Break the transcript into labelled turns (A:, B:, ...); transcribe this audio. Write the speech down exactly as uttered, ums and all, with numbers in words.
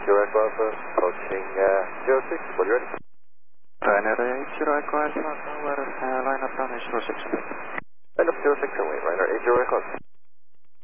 A: Zero Echo Alpha, approaching uh, zero six, when you're ready.
B: Ryanair eight zero Echo Alpha, tower, uh, line up down is zero six.